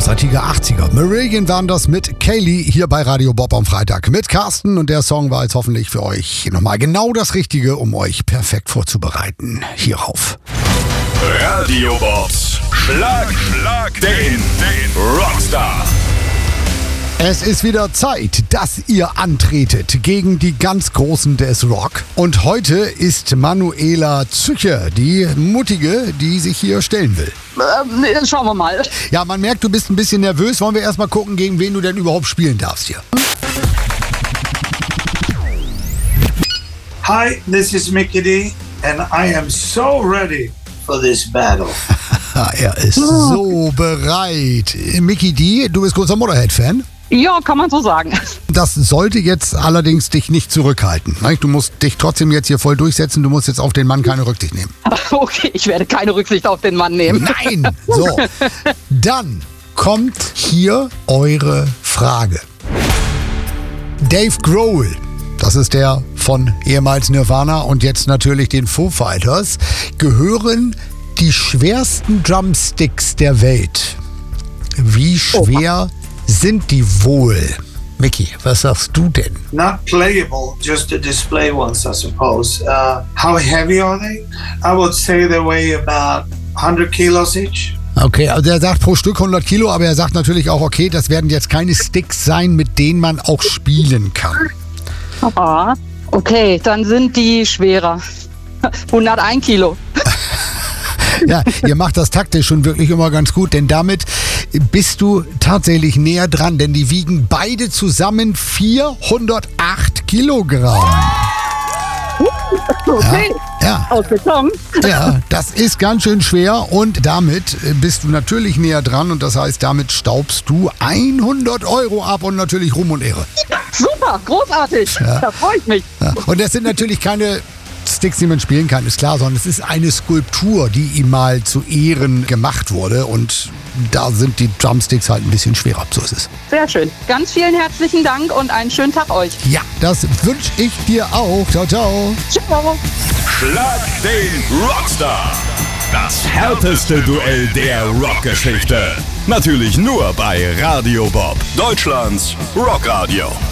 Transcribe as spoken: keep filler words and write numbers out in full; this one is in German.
Großartige achtziger. Marillion waren das mit Kaylee hier bei Radio Bob am Freitag mit Carsten. Und der Song war jetzt hoffentlich für euch nochmal genau das Richtige, um euch perfekt vorzubereiten. Hierauf. Radio Bobs Schlag, Schlag den, den Rockstar. Es ist wieder Zeit, dass ihr antretet gegen die ganz Großen des Rock. Und heute ist Manuela Zücher, die Mutige, die sich hier stellen will. Ähm, nee, schauen wir mal. Ja, man merkt, du bist ein bisschen nervös. Wollen wir erstmal gucken, gegen wen du denn überhaupt spielen darfst hier. Hi, this is Mickey D, and I am so ready for this battle. Er ist so bereit. Mickey D, du bist großer Motorhead-Fan? Ja, kann man so sagen. Das sollte jetzt allerdings dich nicht zurückhalten. Du musst dich trotzdem jetzt hier voll durchsetzen. Du musst jetzt auf den Mann keine Rücksicht nehmen. Okay, ich werde keine Rücksicht auf den Mann nehmen. Nein! So, dann kommt hier eure Frage. Dave Grohl, das ist der von ehemals Nirvana und jetzt natürlich den Foo Fighters, gehören die schwersten Drumsticks der Welt. Wie schwer oh. sind die wohl? Mickey, was sagst du denn? Not playable, just the display ones, I suppose. Uh, how heavy are they? I would say they weigh about one hundred kilos each. Okay, also er sagt pro Stück hundert Kilo, aber er sagt natürlich auch, okay, das werden jetzt keine Sticks sein, mit denen man auch spielen kann. Ah, okay, dann sind die schwerer. hunderteins Kilo. Ja, ihr macht das taktisch schon wirklich immer ganz gut, denn damit bist du tatsächlich näher dran, denn die wiegen beide zusammen vierhundertacht Kilogramm. Okay. Ja, ja. Aus Beton. Ja, das ist ganz schön schwer und damit bist du natürlich näher dran und das heißt, damit staubst du hundert Euro ab und natürlich Ruhm und Ehre. Super, großartig. Ja. Da freue ich mich. Ja. Und das sind natürlich keine Sticks, die man spielen kann, ist klar, sondern es ist eine Skulptur, die ihm mal zu Ehren gemacht wurde und da sind die Drumsticks halt ein bisschen schwerer, so ist es. Sehr schön. Ganz vielen herzlichen Dank und einen schönen Tag euch. Ja, das wünsche ich dir auch. Ciao, ciao. Ciao. Schlag den Rockstar. Das härteste Duell der Rockgeschichte. Natürlich nur bei Radio Bob, Deutschlands Rockradio.